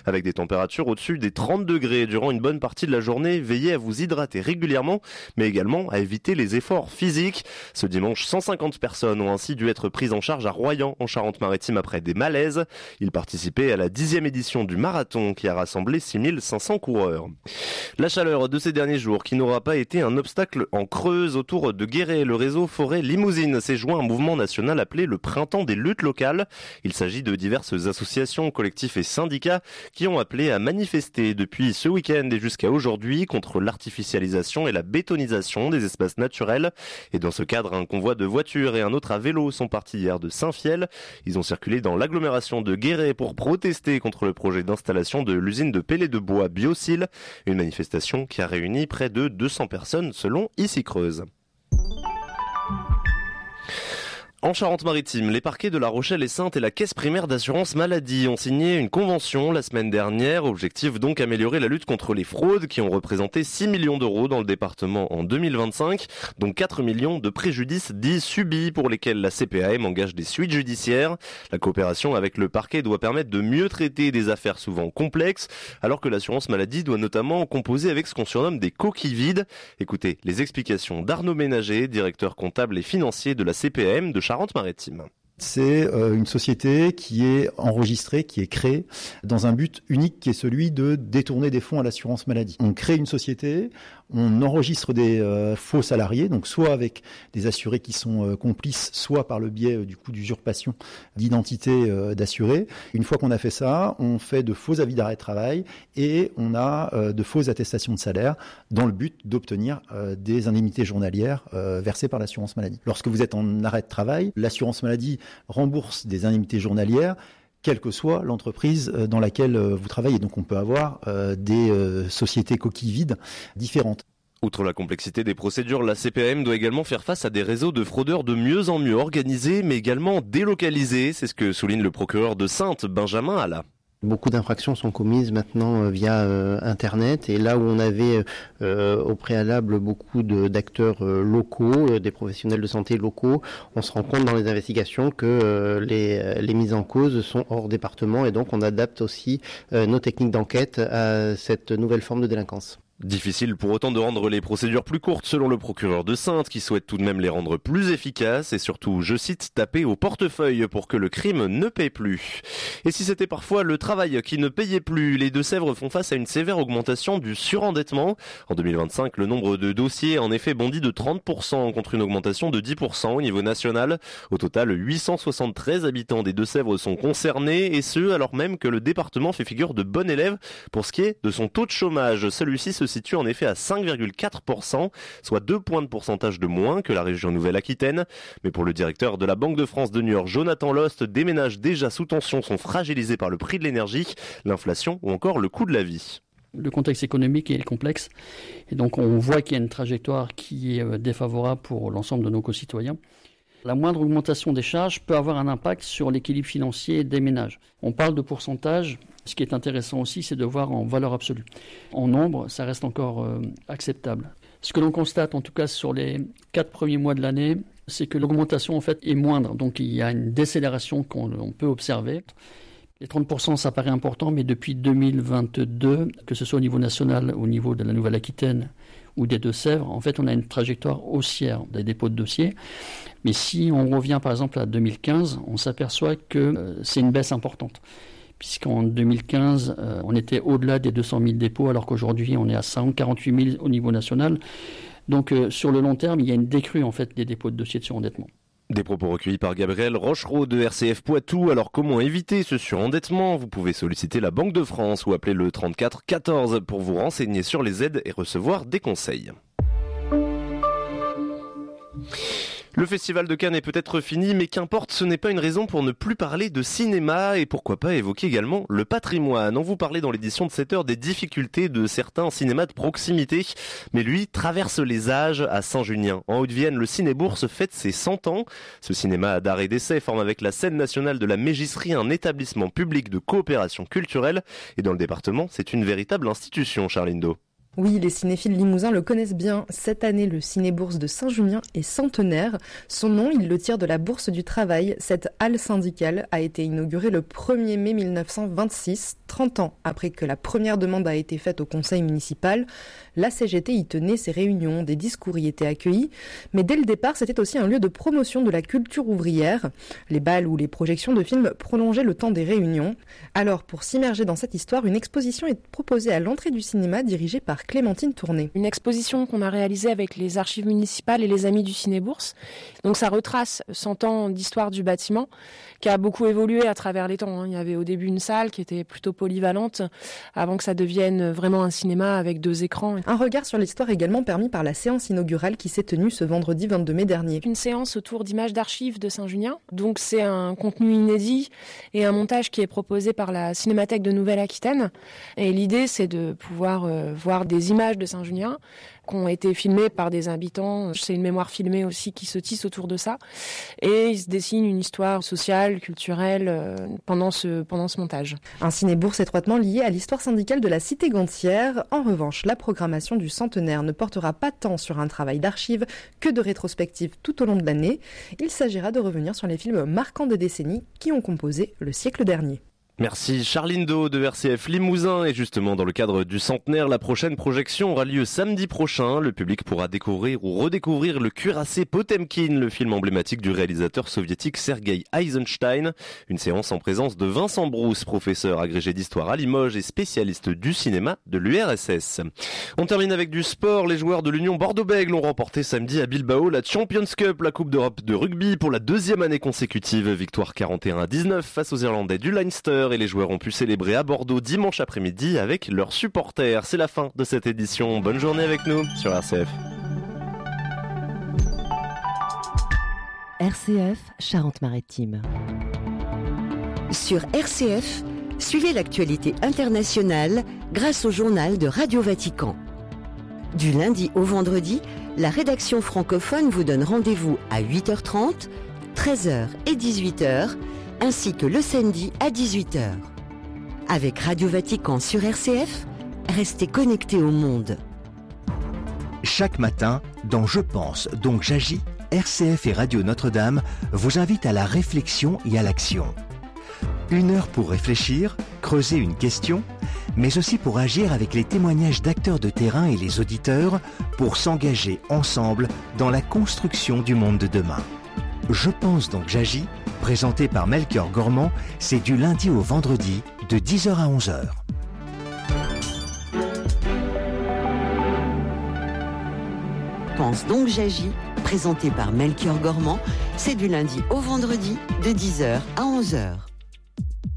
Avec des températures au-dessus des 30 degrés durant une bonne partie de la journée, veillez à vous hydrater régulièrement, mais également à éviter les efforts physiques. Ce dimanche, 150 personnes ont ainsi dû être prises en charge à Royan, en Charente-Maritime, après des malaises. Ils participaient à la 10e édition du marathon qui a rassemblé 6500 coureurs. La chaleur de ces derniers jours qui n'aura pas été un obstacle en Creuse. Autour de Guéret, le réseau Forêt Limousine s'est joint à un mouvement national appelé le Printemps des luttes locales. Il s'agit de diverses associations, collectifs et syndicats qui ont appelé à manifester depuis ce week-end et jusqu'à aujourd'hui contre l'artificialisation et la bétonisation des espaces naturels. Et dans ce cadre, un convoi de voitures et un autre à vélo sont partis hier de Saint-Fiel. Ils ont circulé dans l'agglomération de Guéret pour protester contre le projet d'installation de l'usine de pellets de bois Biocil. Une manifestation qui a réuni près de 200 personnes selon Ici Creuse. En Charente-Maritime, les parquets de La Rochelle et Saintes et la Caisse primaire d'assurance maladie ont signé une convention la semaine dernière. Objectif donc améliorer la lutte contre les fraudes qui ont représenté 6 millions d'euros dans le département en 2025, dont 4 millions de préjudices dits subis pour lesquels la CPAM engage des suites judiciaires. La coopération avec le parquet doit permettre de mieux traiter des affaires souvent complexes, alors que l'assurance maladie doit notamment composer avec ce qu'on surnomme des coquilles vides. Écoutez les explications d'Arnaud Ménager, directeur comptable et financier de la CPAM de Charente-Maritime. C'est une société qui est enregistrée, qui est créée dans un but unique qui est celui de détourner des fonds à l'assurance maladie. On crée une société, on enregistre des faux salariés, donc soit avec des assurés qui sont complices, soit par le biais d'usurpation d'identité d'assurés. Une fois qu'on a fait ça, on fait de faux avis d'arrêt de travail et on a de fausses attestations de salaire dans le but d'obtenir des indemnités journalières versées par l'assurance maladie. Lorsque vous êtes en arrêt de travail, l'assurance maladie rembourse des indemnités journalières, quelle que soit l'entreprise dans laquelle vous travaillez. Donc on peut avoir des sociétés coquilles vides différentes. Outre la complexité des procédures, la CPAM doit également faire face à des réseaux de fraudeurs de mieux en mieux organisés, mais également délocalisés. C'est ce que souligne le procureur de Saintes, Benjamin Alla. Beaucoup d'infractions sont commises maintenant via Internet, et là où on avait au préalable beaucoup d'acteurs locaux, des professionnels de santé locaux, on se rend compte dans les investigations que les mises en cause sont hors département, et donc on adapte aussi nos techniques d'enquête à cette nouvelle forme de délinquance. Difficile pour autant de rendre les procédures plus courtes selon le procureur de Saintes qui souhaite tout de même les rendre plus efficaces et surtout, je cite, taper au portefeuille pour que le crime ne paie plus. Et si c'était parfois le travail qui ne payait plus, les Deux-Sèvres font face à une sévère augmentation du surendettement. En 2025, le nombre de dossiers a en effet bondi de 30% contre une augmentation de 10% au niveau national. Au total, 873 habitants des Deux-Sèvres sont concernés et ce, alors même que le département fait figure de bon élève pour ce qui est de son taux de chômage. Celui-ci se situe en effet à 5,4%, soit 2 points de pourcentage de moins que la région Nouvelle-Aquitaine. Mais pour le directeur de la Banque de France de New York, Jonathan Lost, des ménages déjà sous tension sont fragilisés par le prix de l'énergie, l'inflation ou encore le coût de la vie. Le contexte économique est complexe et donc on voit qu'il y a une trajectoire qui est défavorable pour l'ensemble de nos concitoyens. La moindre augmentation des charges peut avoir un impact sur l'équilibre financier des ménages. On parle de pourcentage. Ce qui est intéressant aussi, c'est de voir en valeur absolue. En nombre, ça reste encore acceptable. Ce que l'on constate, en tout cas sur les 4 premiers mois de l'année, c'est que l'augmentation en fait est moindre. Donc il y a une décélération qu'on peut observer. Les 30%, ça paraît important, mais depuis 2022, que ce soit au niveau national, au niveau de la Nouvelle-Aquitaine ou des Deux-Sèvres, en fait, on a une trajectoire haussière des dépôts de dossiers. Mais si on revient par exemple à 2015, on s'aperçoit que c'est une baisse importante. Puisqu'en 2015, on était au-delà des 200 000 dépôts, alors qu'aujourd'hui, on est à 148 000 au niveau national. Donc, sur le long terme, il y a une décrue en fait, des dépôts de dossiers de surendettement. Des propos recueillis par Gabriel Rochereau de RCF Poitou. Alors comment éviter ce surendettement ? Vous pouvez solliciter la Banque de France ou appeler le 34 14 pour vous renseigner sur les aides et recevoir des conseils. Le festival de Cannes est peut-être fini, mais qu'importe, ce n'est pas une raison pour ne plus parler de cinéma et pourquoi pas évoquer également le patrimoine. On vous parlait dans l'édition de 7 heures des difficultés de certains cinémas de proximité, mais lui traverse les âges à Saint-Junien. En Haute-Vienne, le Cinébourse fête ses 100 ans. Ce cinéma d'art et d'essai forme avec la scène nationale de la Mégisserie un établissement public de coopération culturelle et dans le département, c'est une véritable institution, Charline Do. Oui, les cinéphiles limousins le connaissent bien. Cette année, le Ciné-Bourse de Saint-Junien est centenaire. Son nom, il le tire de la Bourse du Travail. Cette halle syndicale a été inaugurée le 1er mai 1926, 30 ans après que la première demande a été faite au conseil municipal. La CGT y tenait ses réunions, des discours y étaient accueillis. Mais dès le départ, c'était aussi un lieu de promotion de la culture ouvrière. Les bals ou les projections de films prolongeaient le temps des réunions. Alors, pour s'immerger dans cette histoire, une exposition est proposée à l'entrée du cinéma dirigée par Clémentine Tourné. Une exposition qu'on a réalisée avec les archives municipales et les amis du Ciné-Bourse. Donc ça retrace 100 ans d'histoire du bâtiment qui a beaucoup évolué à travers les temps. Il y avait au début une salle qui était plutôt polyvalente avant que ça devienne vraiment un cinéma avec 2 écrans. Un regard sur l'histoire également permis par la séance inaugurale qui s'est tenue ce vendredi 22 mai dernier. Une séance autour d'images d'archives de Saint-Junien. Donc c'est un contenu inédit et un montage qui est proposé par la Cinémathèque de Nouvelle-Aquitaine. Et l'idée c'est de pouvoir voir des images de Saint-Junien qui ont été filmées par des habitants. C'est une mémoire filmée aussi qui se tisse autour de ça. Et il se dessine une histoire sociale, culturelle pendant ce montage. Un ciné-bourse étroitement lié à l'histoire syndicale de la cité gantière. En revanche, la programmation du centenaire ne portera pas tant sur un travail d'archives que de rétrospective tout au long de l'année. Il s'agira de revenir sur les films marquants des décennies qui ont composé le siècle dernier. Merci Charline Do de RCF Limousin. Et justement, dans le cadre du centenaire, la prochaine projection aura lieu samedi prochain. Le public pourra découvrir ou redécouvrir le cuirassé Potemkin, le film emblématique du réalisateur soviétique Sergei Eisenstein. Une séance en présence de Vincent Brousse, professeur agrégé d'histoire à Limoges et spécialiste du cinéma de l'URSS. On termine avec du sport. Les joueurs de l'Union Bordeaux-Bègles ont remporté samedi à Bilbao la Champions Cup, la Coupe d'Europe de rugby pour la 2e année consécutive. Victoire 41-19 face aux Irlandais du Leinster. Et les joueurs ont pu célébrer à Bordeaux dimanche après-midi avec leurs supporters. C'est la fin de cette édition. Bonne journée avec nous sur RCF. RCF Charente-Maritime. Sur RCF, suivez l'actualité internationale grâce au journal de Radio Vatican. Du lundi au vendredi, la rédaction francophone vous donne rendez-vous à 8h30, 13h et 18h, ainsi que le samedi à 18h. Avec Radio Vatican sur RCF, restez connectés au monde. Chaque matin, dans Je pense, donc j'agis, RCF et Radio Notre-Dame vous invitent à la réflexion et à l'action. 1 heure pour réfléchir, creuser une question, mais aussi pour agir avec les témoignages d'acteurs de terrain et les auditeurs pour s'engager ensemble dans la construction du monde de demain. Je pense donc j'agis, présenté par Melchior Gormand, c'est du lundi au vendredi de 10h à 11h. Pense donc j'agis, présenté par Melchior Gormand, c'est du lundi au vendredi de 10h à 11h.